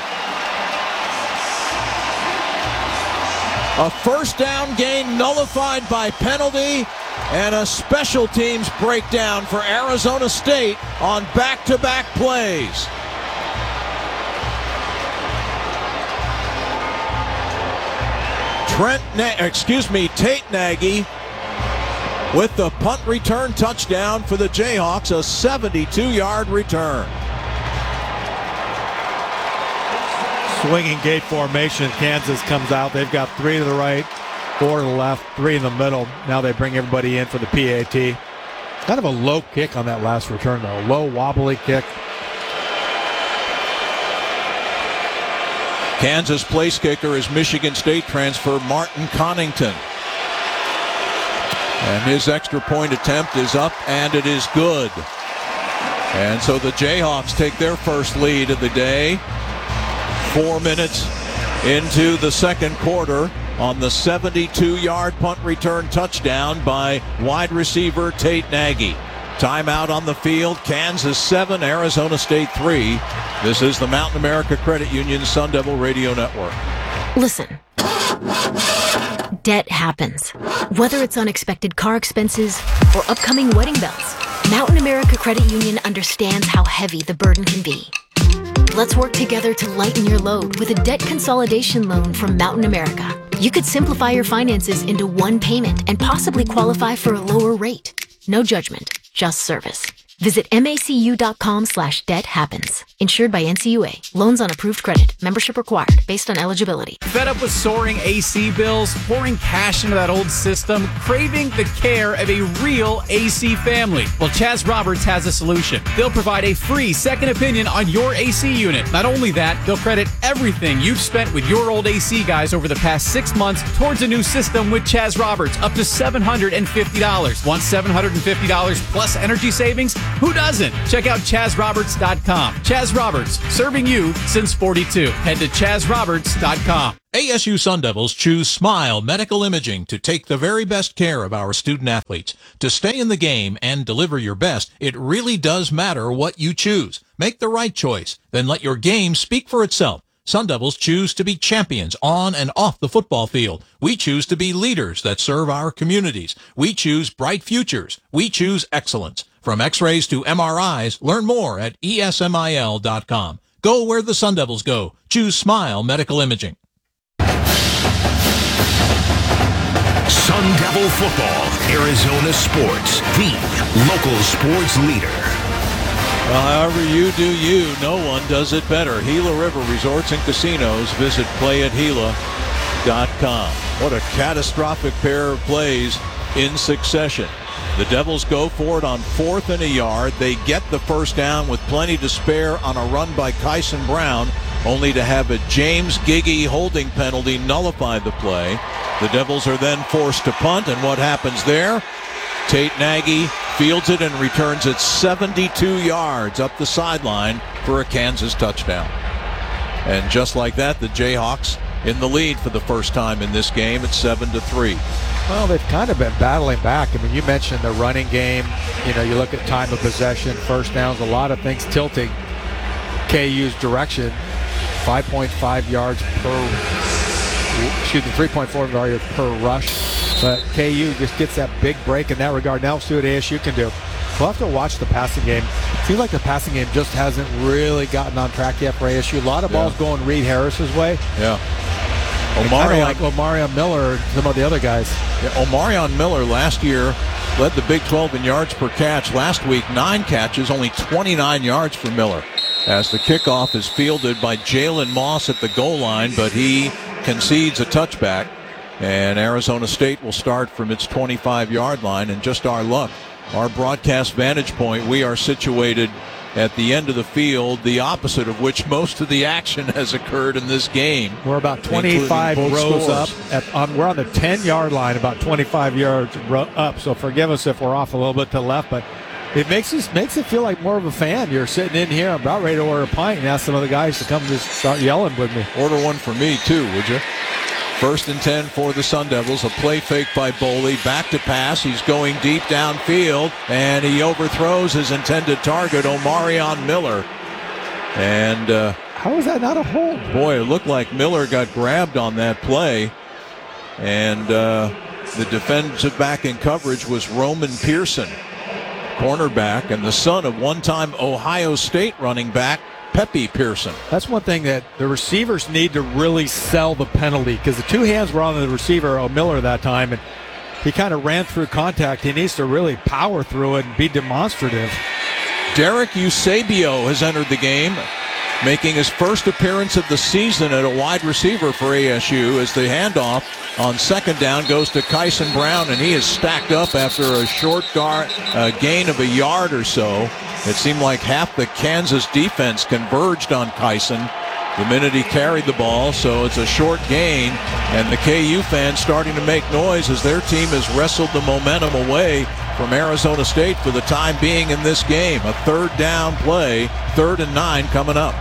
S1: A first down gain nullified by penalty, and a special teams breakdown for Arizona State on back-to-back plays. Trent, Na- excuse me, Tate Nagy with the punt return touchdown for the Jayhawks, a seventy-two-yard return.
S6: Swinging gate formation. Kansas comes out. They've got three to the right, four to the left, three in the middle. Now they bring everybody in for the P A T. Kind of a low kick on that last return, though. Low, wobbly kick.
S1: Kansas place kicker is Michigan State transfer Martin Connington. And his extra point attempt is up, and it is good. And so the Jayhawks take their first lead of the day. Four minutes into the second quarter on the seventy-two-yard punt return touchdown by wide receiver Tate Nagy. Timeout on the field. Kansas seven, Arizona State three. This is the Mountain America Credit Union Sun Devil Radio Network.
S20: Listen. Debt happens. Whether it's unexpected car expenses or upcoming wedding bells, Mountain America Credit Union understands how heavy the burden can be. Let's work together to lighten your load with a debt consolidation loan from Mountain America. You could simplify your finances into one payment and possibly qualify for a lower rate. No judgment, just service. Visit macu.com slash debt happens. Insured by N C U A. Loans on approved credit. Membership required based on eligibility.
S21: Fed up with soaring A C bills, pouring cash into that old system, craving the care of a real A C family? Well, Chaz Roberts has a solution. They'll provide a free second opinion on your A C unit. Not only that, they'll credit everything you've spent with your old A C guys over the past six months towards a new system with Chaz Roberts, up to seven hundred fifty dollars. Want seven hundred fifty dollars plus energy savings? Who doesn't? Check out chaz roberts dot com. Chaz Roberts, serving you since forty-two. Head to chaz roberts dot com.
S1: A S U Sun Devils choose Smile Medical Imaging to take the very best care of our student athletes. To stay in the game and deliver your best, it really does matter what you choose. Make the right choice, then let your game speak for itself. Sun Devils choose to be champions on and off the football field. We choose to be leaders that serve our communities. We choose bright futures. We choose excellence. From x-rays to M R Is, learn more at E S M I L dot com. Go where the Sun Devils go. Choose Smile Medical Imaging.
S5: Sun Devil Football, Arizona Sports, the local sports leader.
S1: Well, however you do you, no one does it better. Gila River Resorts and Casinos. Visit play at gila dot com. What a catastrophic pair of plays in succession. The Devils go for it on fourth and a yard. They get the first down with plenty to spare on a run by Kyson Brown, only to have a James Giggy holding penalty nullify the play. The Devils are then forced to punt, and what happens there? Tate Nagy fields it and returns it seventy-two yards up the sideline for a Kansas touchdown. And just like that, the Jayhawks in the lead for the first time in this game at seven to three.
S6: Well, they've kind of been battling back. I mean, you mentioned the running game. You know, you look at time of possession, first downs, a lot of things tilting K U's direction. five point five yards per, excuse me, three point four yards per rush. But K U just gets that big break in that regard. Now we'll see what A S U can do. We'll have to watch the passing game. It seems like the passing game just hasn't really gotten on track yet for A S U. A lot of balls yeah. going Reed Harris's way.
S1: Yeah.
S6: Omarion, like Omarion Miller, some of the other guys.
S1: Yeah, Omarion Miller last year led the Big twelve in yards per catch. Last week, nine catches, only twenty-nine yards for Miller. As the kickoff is fielded by Jalen Moss at the goal line, but he concedes a touchback. And Arizona State will start from its twenty-five-yard line. And just our luck, our broadcast vantage point, we are situated at the end of the field, the opposite of which most of the action has occurred in this game.
S6: We're about twenty-five rows up. At, on, we're on the ten-yard line, about twenty-five yards up. So forgive us if we're off a little bit to the left, but it makes us makes it feel like more of a fan. You're sitting in here, I'm about ready to order a pint and ask some of the guys to come just start yelling with me.
S1: Order one for me, too, would you? First and ten for the Sun Devils. A play fake by Boley. Back to pass. He's going deep downfield, and he overthrows his intended target, Omarion Miller. And uh,
S6: how is that not a hold?
S1: Boy, it looked like Miller got grabbed on that play. And uh, the defensive back in coverage was Roman Pearson, cornerback, and the son of one-time Ohio State running back Pepe Pearson.
S6: That's one thing that the receivers need to really sell the penalty, because the two hands were on the receiver, oh, Miller, that time, and he kind of ran through contact. He needs to really power through it and be demonstrative.
S1: Derek Eusebio has entered the game, making his first appearance of the season at a wide receiver for A S U, as the handoff on second down goes to Kyson Brown, and he is stacked up after a short guard, uh, gain of a yard or so. It seemed like half the Kansas defense converged on Kyson the minute he carried the ball, so it's a short gain, and the K U fans starting to make noise as their team has wrestled the momentum away from Arizona State for the time being in this game. A third down play, third and nine coming up.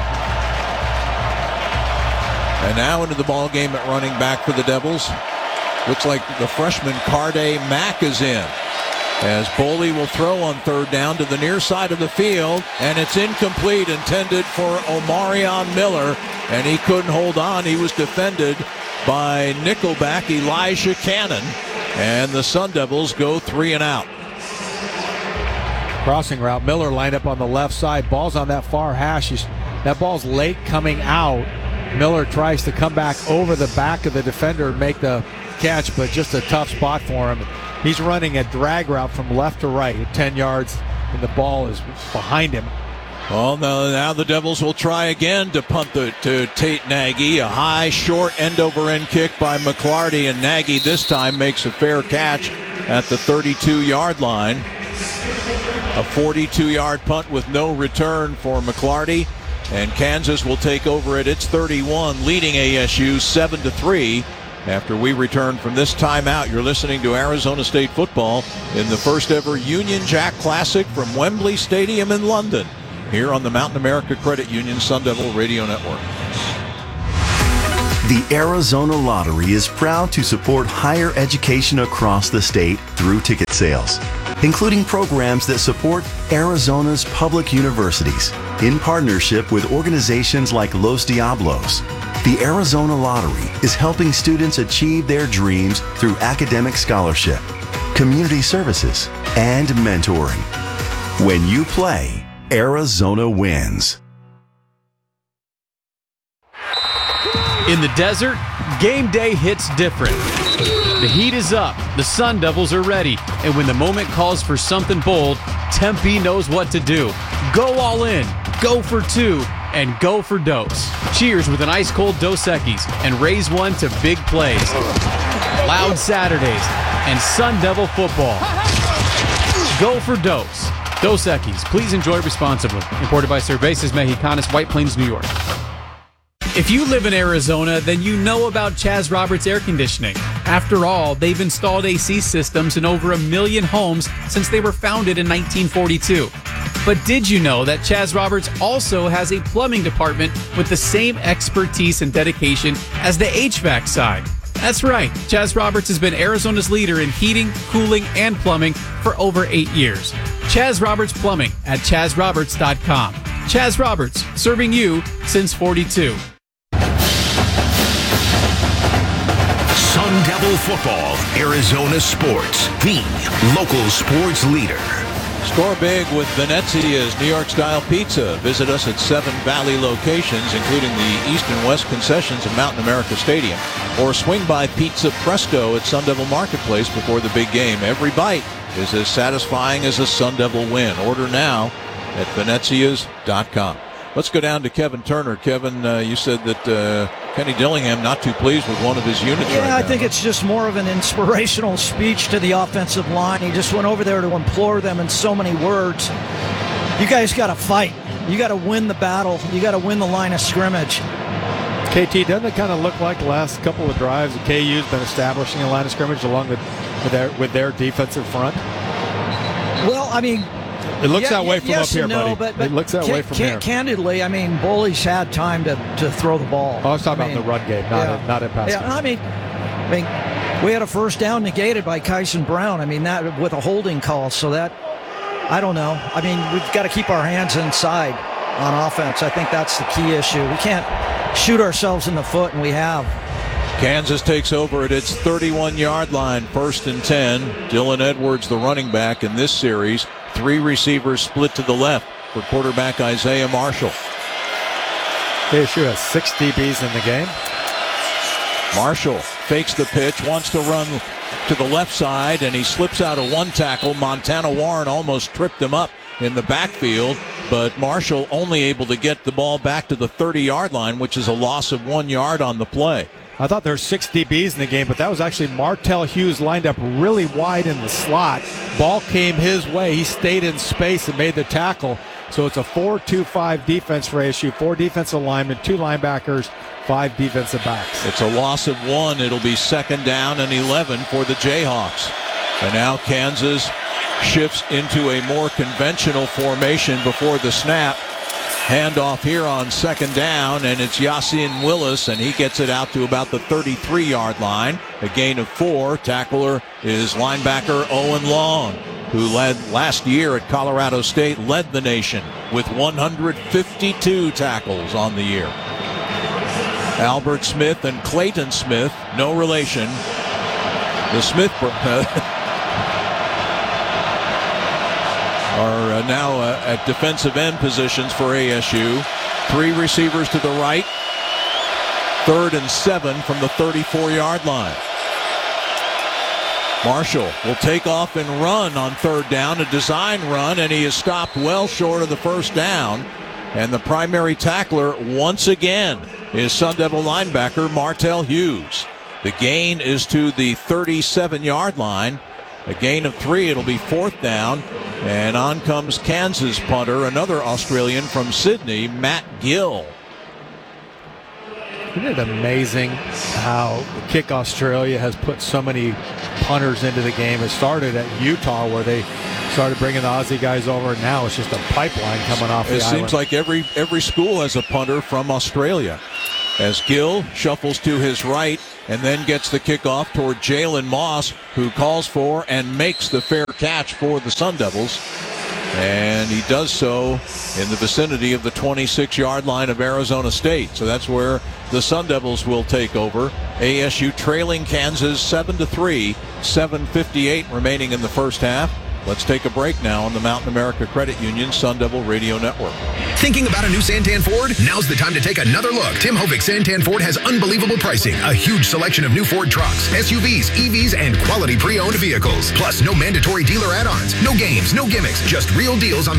S1: And now into the ball game at running back for the Devils. Looks like the freshman Carday Mack is in, as Boley will throw on third down to the near side of the field, and it's incomplete, intended for Omarion Miller, and he couldn't hold on. He was defended by nickelback Elijah Cannon, and the Sun Devils go three and out.
S6: Crossing route, Miller lined up on the left side. Ball's on that far hash. He's, that ball's late coming out. Miller tries to come back over the back of the defender and make the catch, but just a tough spot for him. He's running a drag route from left to right, ten yards and the ball is behind him.
S1: Well, now, now the Devils will try again to punt the, to Tate Nagy. A high, short end-over-end kick by McClarty, and Nagy this time makes a fair catch at the thirty-two-yard line. A forty-two-yard punt with no return for McClarty, and Kansas will take over at its thirty-one, leading A S U seven to three. After we return from this timeout, you're listening to Arizona State football in the first ever Union Jack Classic from Wembley Stadium in London, here on the Mountain America Credit Union Sun Devil Radio Network.
S8: The Arizona Lottery is proud to support higher education across the state through ticket sales, including programs that support Arizona's public universities in partnership with organizations like Los Diablos. The Arizona Lottery is helping students achieve their dreams through academic scholarship, community services, and mentoring. When you play, Arizona wins.
S21: In the desert, game day hits different. The heat is up, the Sun Devils are ready, and when the moment calls for something bold, Tempe knows what to do. Go all in, go for two, and go for Dos. Cheers with an ice-cold Dos Equis and raise one to big plays. Loud Saturdays and Sun Devil football. Go for Dos. Dos Equis, please enjoy responsibly. Imported by Cervezas Mexicanas, White Plains, New York. If you live in Arizona, then you know about Chaz Roberts Air Conditioning. After all, they've installed A C systems in over a million homes since they were founded in nineteen forty-two. But did you know that Chaz Roberts also has a plumbing department with the same expertise and dedication as the H V A C side? That's right, Chaz Roberts has been Arizona's leader in heating, cooling, and plumbing for over eight years. Chaz Roberts Plumbing at chaz roberts dot com. Chaz Roberts, serving you since forty-two.
S5: Sun Devil Football, Arizona Sports, the local sports leader.
S1: Score big with Venezia's New York-style pizza. Visit us at seven Valley locations, including the East and West concessions at Mountain America Stadium. Or swing by Pizza Presto at Sun Devil Marketplace before the big game. Every bite is as satisfying as a Sun Devil win. Order now at venezias dot com. Let's go down to Kevin Turner. Kevin, uh, you said that uh, Kenny Dillingham not too pleased with one of his units
S12: yeah,
S1: right now.
S12: I think it's just more of an inspirational speech to the offensive line. He just went over there to implore them in so many words. You guys got to fight. You got to win the battle. You got to win the line of scrimmage.
S6: K T, doesn't it kind of look like the last couple of drives that K U's been establishing a line of scrimmage along with, with, their, with their defensive front?
S12: Well, I mean,
S6: it looks
S12: yeah,
S6: that way from
S12: yes
S6: up here,
S12: no,
S6: buddy.
S12: But, but
S6: it looks that
S12: can,
S6: way from
S12: can,
S6: here.
S12: Candidly, I mean, Bully's had time to, to throw the ball.
S6: Oh, I was talking
S12: I
S6: about
S12: mean,
S6: the run game, not
S12: yeah.
S6: in, not in pass
S12: yeah,
S6: game.
S12: I mean, I mean, we had a first down negated by Kyson Brown. I mean, that with a holding call. So that, I don't know. I mean, we've got to keep our hands inside on offense. I think that's the key issue. We can't shoot ourselves in the foot, and we have.
S1: Kansas takes over at its thirty-one-yard line, first and ten. Dylan Edwards, the running back in this series. Three receivers split to the left for quarterback Isaiah Marshall.
S6: A S U has six D Bs in the game.
S1: Marshall fakes the pitch, wants to run to the left side, and he slips out of one tackle. Montana Warren almost tripped him up in the backfield, but Marshall only able to get the ball back to the thirty-yard line, which is a loss of one yard on the play.
S6: I thought there were six D Bs in the game, but that was actually Martell Hughes lined up really wide in the slot. Ball came his way. He stayed in space and made the tackle. So it's a four two five defense for A S U. Four defensive linemen, two linebackers, five defensive backs.
S1: It's a loss of one. It'll be second down and eleven for the Jayhawks. And now Kansas shifts into a more conventional formation before the snap. Handoff here on second down, and it's Yasin Willis, and he gets it out to about the thirty-three-yard line. A gain of four. Tackler is linebacker Owen Long, who led last year at Colorado State, led the nation with one hundred fifty-two tackles on the year. Albert Smith and Clayton Smith, no relation. The Smith are uh, now uh, at defensive end positions for A S U. Three receivers to the right. Third and seven from the thirty-four-yard line. Marshall will take off and run on third down, a design run, and he is stopped well short of the first down. And the primary tackler once again is Sun Devil linebacker Martell Hughes. The gain is to the thirty-seven-yard line. A gain of three, it'll be fourth down. And on comes Kansas punter, another Australian from Sydney, Matt Gill.
S6: Isn't it amazing how Kick Australia has put so many punters into the game? It started at Utah where they started bringing the Aussie guys over, and now it's just a pipeline coming off the
S1: It
S6: island.
S1: seems like every every school has a punter from Australia. As Gill shuffles to his right and then gets the kickoff toward Jalen Moss, who calls for and makes the fair catch for the Sun Devils. And he does so in the vicinity of the twenty-six-yard line of Arizona State. So that's where the Sun Devils will take over. A S U trailing Kansas seven to three, seven fifty-eight remaining in the first half. Let's take a break now on the Mountain America Credit Union Sun Devil Radio Network.
S5: Thinking about a new Santan Ford? Now's the time to take another look. Tim Hovick Santan Ford has unbelievable pricing, a huge selection of new Ford trucks, S U Vs, E Vs, and quality pre-owned vehicles. Plus, no mandatory dealer add-ons, no games, no gimmicks, just real deals on